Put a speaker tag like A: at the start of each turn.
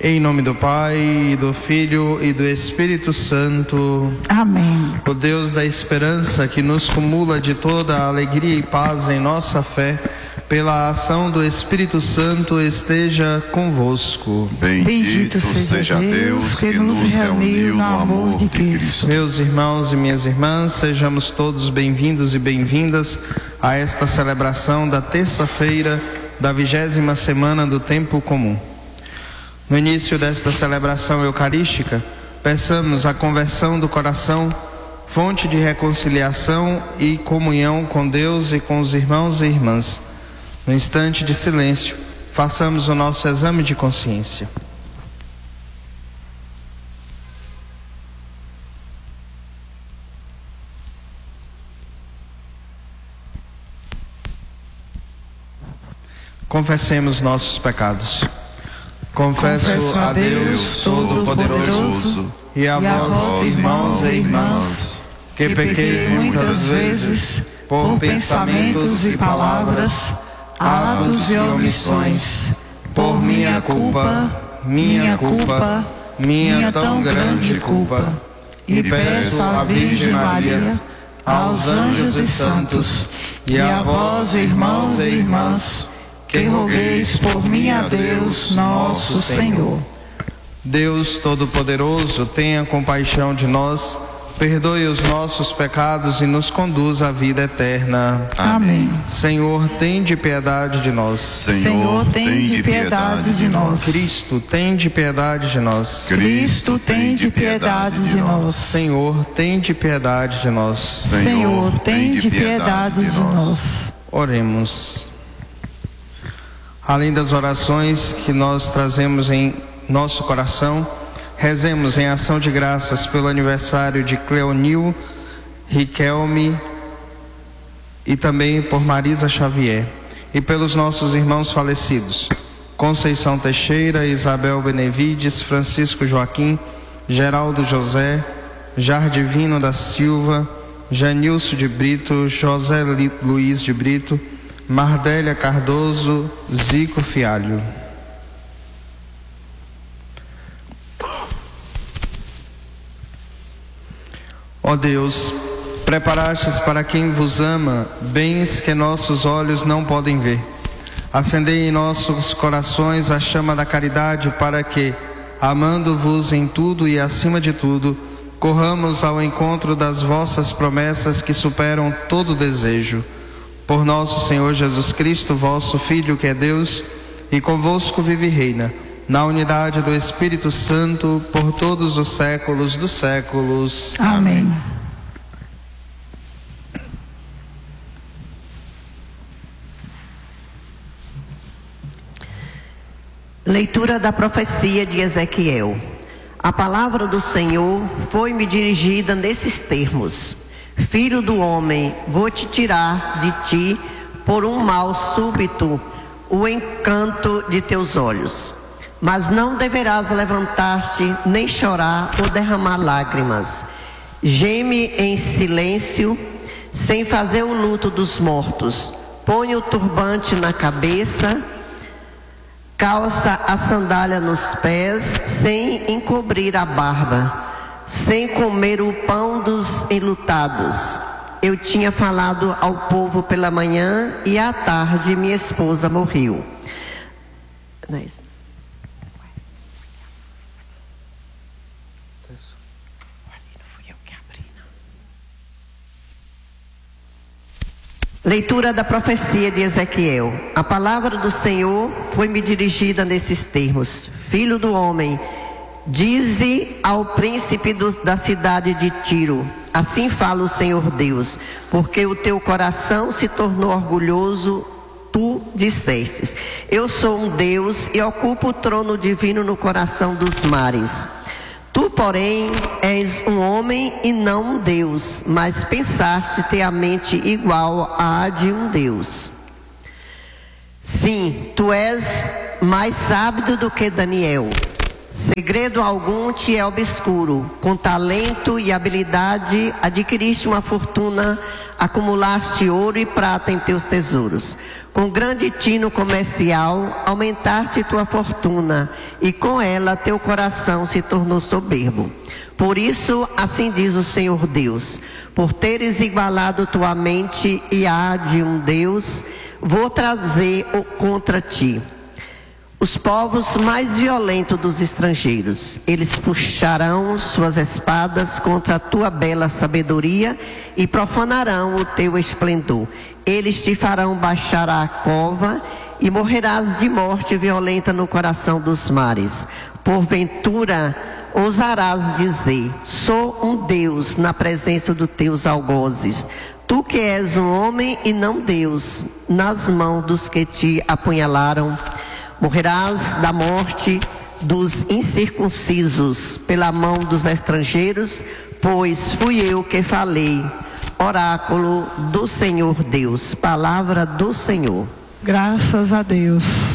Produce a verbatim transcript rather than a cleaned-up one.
A: Em nome do Pai, e do Filho e do Espírito Santo.
B: Amém.
A: O Deus da esperança, que nos cumula de toda a alegria e paz em nossa fé, pela ação do Espírito Santo, esteja convosco.
B: Bendito seja Deus que nos reuniu no amor de Cristo.
A: Meus irmãos e minhas irmãs, sejamos todos bem-vindos e bem-vindas a esta celebração da terça-feira da vigésima semana do Tempo Comum. No início desta celebração eucarística, peçamos a conversão do coração, fonte de reconciliação e comunhão com Deus e com os irmãos e irmãs. No instante de silêncio, façamos o nosso exame de consciência. Confessemos nossos pecados. Confesso, Confesso a Deus Todo-Poderoso e a vós, irmãos e irmãs, que pequei muitas vezes por pensamentos e palavras, atos e omissões, por minha culpa, minha culpa, minha tão grande culpa. E peço à Virgem Maria, aos anjos e santos, e a vós, irmãos e irmãs, que rogueis por mim a Deus, nosso Senhor. Deus Todo-Poderoso, tenha compaixão de nós, perdoe os nossos pecados e nos conduz à vida eterna.
B: Amém.
A: Senhor, tende piedade de nós.
B: Senhor, tende piedade de nós.
A: Cristo, tende piedade de nós.
B: Cristo, tende piedade de nós.
A: Senhor, tende piedade de nós.
B: Senhor, tende piedade de nós.
A: Oremos. Além das orações que nós trazemos em nosso coração, rezemos em ação de graças pelo aniversário de Cleonil, Riquelme e também por Marisa Xavier, e pelos nossos irmãos falecidos, Conceição Teixeira, Isabel Benevides, Francisco Joaquim, Geraldo José, Jardivino da Silva, Janilson de Brito, José Luiz de Brito, Mardélia Cardoso, Zico Fialho. Ó Deus, preparastes para quem vos ama bens que nossos olhos não podem ver. Acendei em nossos corações a chama da caridade, para que, amando-vos em tudo e acima de tudo, corramos ao encontro das vossas promessas que superam todo desejo. Por nosso Senhor Jesus Cristo, vosso Filho, que é Deus, e convosco vive e reina, na unidade do Espírito Santo, por todos os séculos dos séculos.
B: Amém.
C: Leitura da profecia de Ezequiel. A palavra do Senhor foi-me dirigida nesses termos: Filho do homem, vou te tirar de ti, por um mal súbito, o encanto de teus olhos. Mas não deverás levantar-te, nem chorar ou derramar lágrimas. Geme em silêncio, sem fazer o luto dos mortos. Põe o turbante na cabeça, calça a sandália nos pés, sem encobrir a barba, sem comer o pão dos enlutados. Eu tinha falado ao povo pela manhã, e à tarde minha esposa morreu. Leitura da profecia de Ezequiel. A palavra do Senhor foi-me dirigida nesses termos: Filho do homem, dize ao príncipe do, da cidade de Tiro, assim fala o Senhor Deus, porque o teu coração se tornou orgulhoso, tu dissestes: eu sou um Deus e ocupo o trono divino no coração dos mares. Tu, porém, és um homem e não um Deus, mas pensaste ter a mente igual à de um Deus. Sim, tu és mais sábio do que Daniel. Segredo algum te é obscuro. Com talento e habilidade adquiriste uma fortuna, acumulaste ouro e prata em teus tesouros. Com grande tino comercial aumentaste tua fortuna e com ela teu coração se tornou soberbo. Por isso, assim diz o Senhor Deus: por teres igualado tua mente e a de um Deus, vou trazer contra ti os povos mais violentos dos estrangeiros. Eles puxarão suas espadas contra a tua bela sabedoria e profanarão o teu esplendor. Eles te farão baixar à cova e morrerás de morte violenta no coração dos mares. Porventura ousarás dizer: sou um Deus na presença dos teus algozes. Tu que és um homem e não Deus, nas mãos dos que te apunhalaram. Morrerás da morte dos incircuncisos, pela mão dos estrangeiros, pois fui eu que falei. Oráculo do Senhor Deus. Palavra do Senhor.
D: Graças a Deus.